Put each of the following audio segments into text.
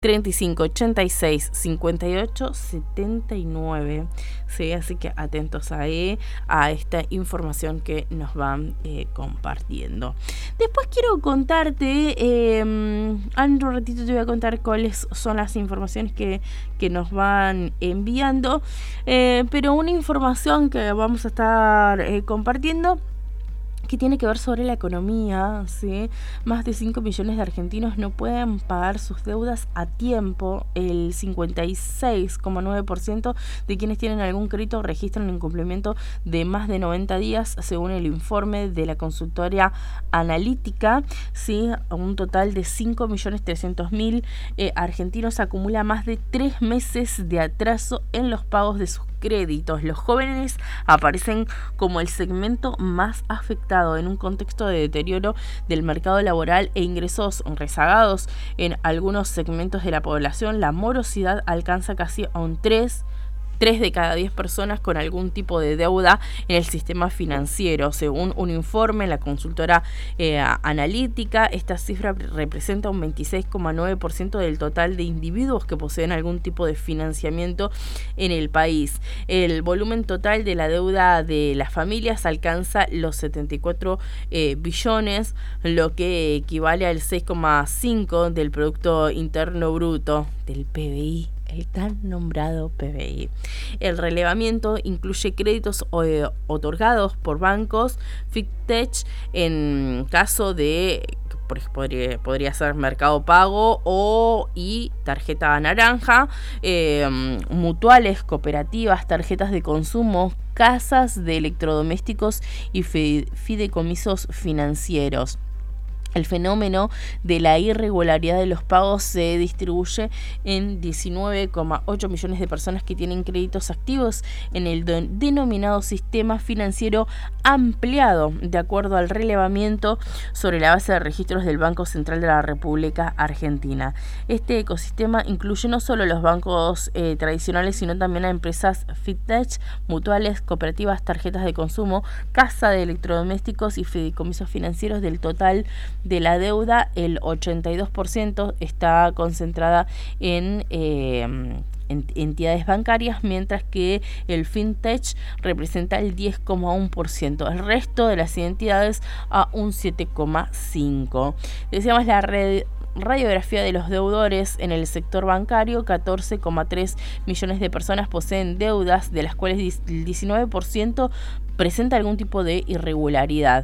35 86 58 79. Sí, así que atentos ahí a esta información que nos van compartiendo. Después quiero contarte, en un ratito te voy a contar cuáles son las informaciones que nos van enviando, pero una información que vamos a estar compartiendo que tiene que ver sobre la economía, ¿sí? Más de 5 millones de argentinos no pueden pagar sus deudas a tiempo. El 56,9% de quienes tienen algún crédito registran un incumplimiento de más de 90 días, según el informe de la consultoría analítica, ¿sí? Un total de 5.300.000 argentinos acumula más de 3 meses de atraso en los pagos de sus créditos. Los jóvenes aparecen como el segmento más afectado en un contexto de deterioro del mercado laboral e ingresos rezagados en algunos segmentos de la población. La morosidad alcanza casi a un 3 de cada 10 personas con algún tipo de deuda en el sistema financiero. Según un informe, la consultora analítica, esta cifra representa un 26,9% del total de individuos que poseen algún tipo de financiamiento en el país. El volumen total de la deuda de las familias alcanza los 74 billones, lo que equivale al 6,5% del Producto Interno Bruto, del PBI. El tan nombrado PBI. El relevamiento incluye créditos otorgados por bancos, fintech, en caso de podría ser Mercado Pago y tarjeta naranja, mutuales, cooperativas, tarjetas de consumo, casas de electrodomésticos y fideicomisos financieros. El fenómeno de la irregularidad de los pagos se distribuye en 19,8 millones de personas que tienen créditos activos en el denominado sistema financiero ampliado, de acuerdo al relevamiento sobre la base de registros del Banco Central de la República Argentina. Este ecosistema incluye no solo los bancos tradicionales, sino también a empresas fintech, mutuales, cooperativas, tarjetas de consumo, casa de electrodomésticos y fideicomisos financieros. Del total de la deuda, el 82% está concentrada en entidades bancarias, mientras que el fintech representa el 10,1%, el resto de las entidades a un 7,5%. Decíamos la radiografía de los deudores en el sector bancario. 14,3 millones de personas poseen deudas, de las cuales el 19% presenta algún tipo de irregularidad.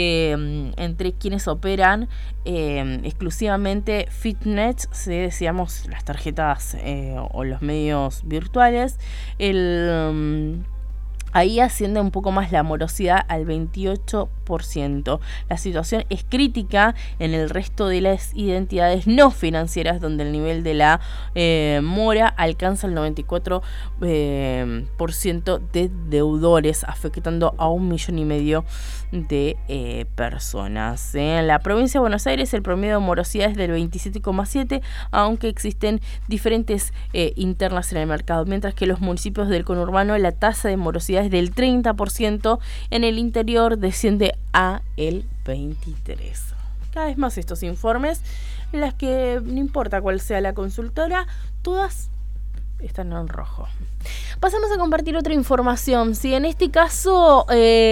Entre quienes operan exclusivamente Fitnet, decíamos las tarjetas o los medios virtuales, ahí asciende un poco más la morosidad al 28%. La situación es crítica en el resto de las identidades no financieras, donde el nivel de la mora alcanza el 94% de deudores, afectando a 1,5 millones de personas. En la provincia de Buenos Aires el promedio de morosidad es del 27,7%, aunque existen diferentes internas en el mercado, mientras que en los municipios del conurbano la tasa de morosidad es del 30%, en el interior desciende a el 23%. Cada vez más estos informes, en las que no importa cuál sea la consultora, todas están en rojo. Pasamos a compartir otra información. Si en este caso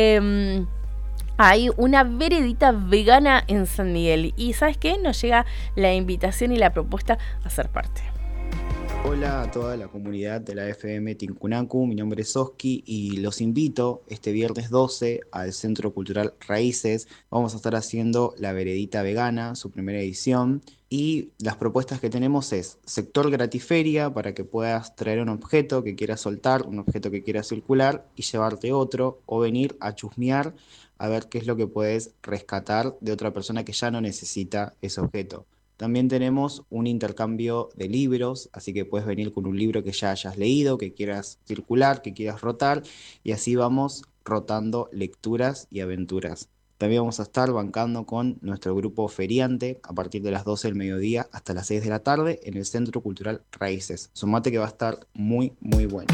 hay una veredita vegana en San Miguel, y ¿sabes qué? Nos llega la invitación y la propuesta a ser parte. Hola a toda la comunidad de la FM Tincunacu, mi nombre es Oski y los invito este viernes 12 al Centro Cultural Raíces. Vamos a estar haciendo la veredita vegana, su primera edición, y las propuestas que tenemos es sector gratiferia, para que puedas traer un objeto que quieras soltar, un objeto que quieras circular y llevarte otro, o venir a chusmear a ver qué es lo que puedes rescatar de otra persona que ya no necesita ese objeto. También tenemos un intercambio de libros, así que puedes venir con un libro que ya hayas leído, que quieras circular, que quieras rotar, y así vamos rotando lecturas y aventuras. También vamos a estar bancando con nuestro grupo feriante a partir de las 12 del mediodía hasta las 6 de la tarde en el Centro Cultural Raíces. Sumate que va a estar muy, muy bueno.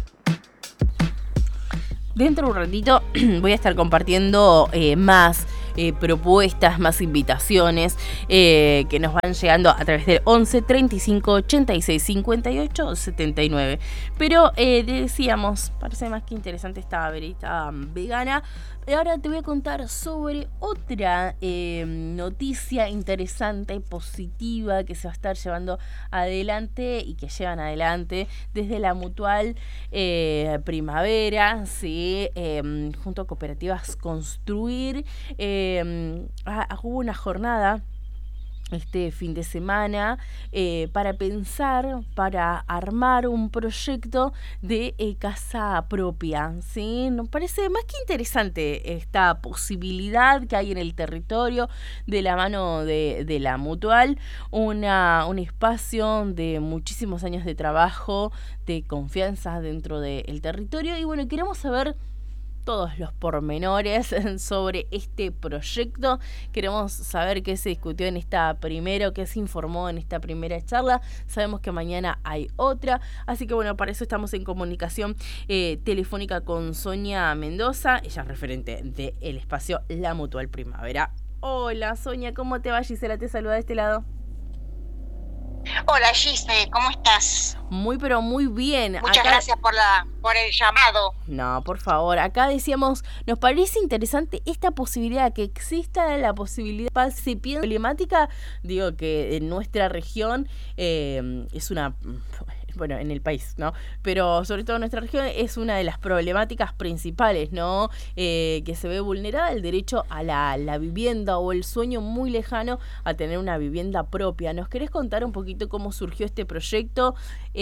Dentro de un ratito voy a estar compartiendo más propuestas, más invitaciones que nos van llegando a través del 11 35 86 58 79. Pero decíamos, parece más que interesante esta veredita vegana. Ahora te voy a contar sobre otra noticia interesante y positiva que se va a estar llevando adelante y que llevan adelante desde la Mutual Primavera, ¿sí? Junto a Cooperativas Construir. Hubo una jornada este fin de semana para pensar, para armar un proyecto de casa propia, ¿sí? Nos parece más que interesante esta posibilidad que hay en el territorio de la mano de la Mutual, un espacio de muchísimos años de trabajo, de confianza dentro del territorio, y bueno, queremos saber todos los pormenores sobre este proyecto. Queremos saber qué se discutió en esta primera, o qué se informó en esta primera charla. Sabemos que mañana hay otra, así que bueno, para eso estamos en comunicación telefónica con Sonia Mendoza. Ella es referente del espacio La Mutual Primavera. Hola Sonia, ¿cómo te va? Gisela te saluda de este lado. Hola Gise, ¿cómo estás? Muy pero muy bien. Muchas gracias por el llamado. No, por favor, acá decíamos, nos parece interesante esta posibilidad, que exista la posibilidad, se piensa problemática, digo que en nuestra región es una, bueno, en el país, ¿no? Pero sobre todo en nuestra región es una de las problemáticas principales, ¿no? Que se ve vulnerada el derecho a la vivienda, o el sueño muy lejano a tener una vivienda propia. ¿Nos querés contar un poquito cómo surgió este proyecto?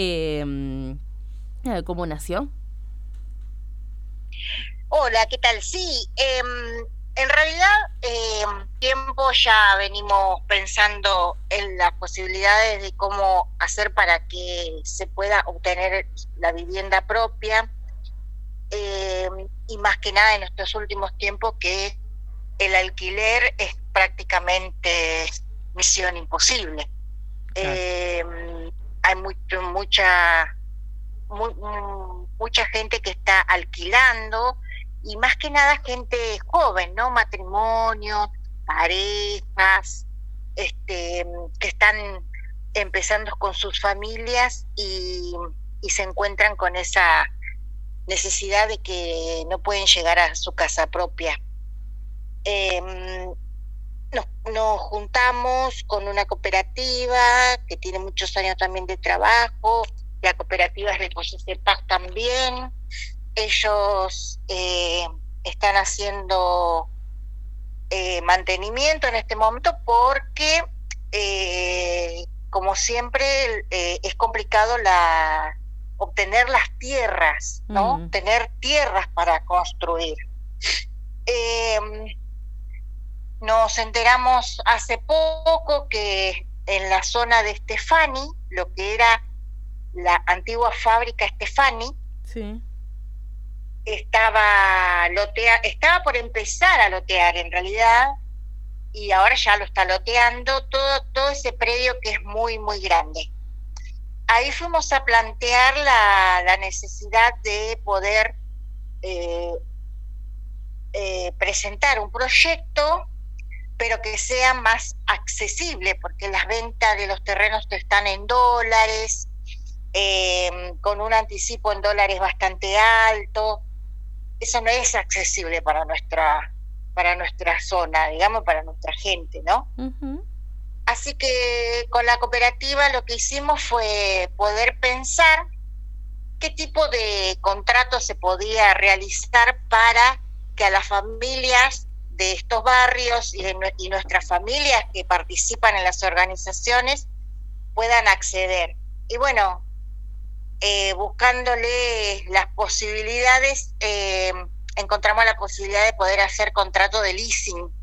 ¿Cómo nació? Hola, ¿qué tal? Sí, en realidad tiempo ya venimos pensando en las posibilidades de cómo hacer para que se pueda obtener la vivienda propia, y más que nada en estos últimos tiempos que el alquiler es prácticamente misión imposible. Hay mucha gente que está alquilando, y más que nada gente joven, ¿no? Matrimonios, parejas, que están empezando con sus familias y se encuentran con esa necesidad de que no pueden llegar a su casa propia. Nos juntamos con una cooperativa que tiene muchos años también de trabajo. La cooperativa es de José Paz también. Ellos están haciendo mantenimiento en este momento porque, como siempre, es complicado obtener las tierras, ¿no? Tener tierras para construir. Nos enteramos hace poco que en la zona de Stefani, lo que era la antigua fábrica Stefani, sí, estaba por empezar a lotear en realidad, y ahora ya lo está loteando todo ese predio que es muy, muy grande. Ahí fuimos a plantear la necesidad de poder presentar un proyecto, pero que sea más accesible, porque las ventas de los terrenos están en dólares, con un anticipo en dólares bastante alto. Eso no es accesible para nuestra zona, digamos, para nuestra gente, ¿no? Uh-huh. Así que con la cooperativa lo que hicimos fue poder pensar qué tipo de contrato se podía realizar para que a las familias de estos barrios y nuestras familias que participan en las organizaciones puedan acceder. Y bueno, buscándole las posibilidades, encontramos la posibilidad de poder hacer contrato de leasing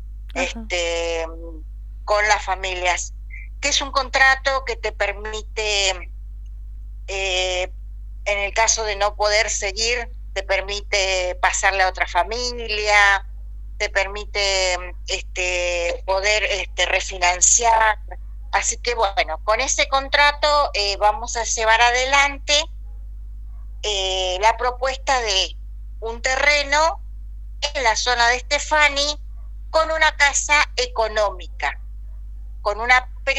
con las familias, que es un contrato que te permite, en el caso de no poder seguir, te permite pasarle a otra familia, te permite poder refinanciar. Así que bueno, con ese contrato vamos a llevar adelante la propuesta de un terreno en la zona de Stefani con una casa económica, con una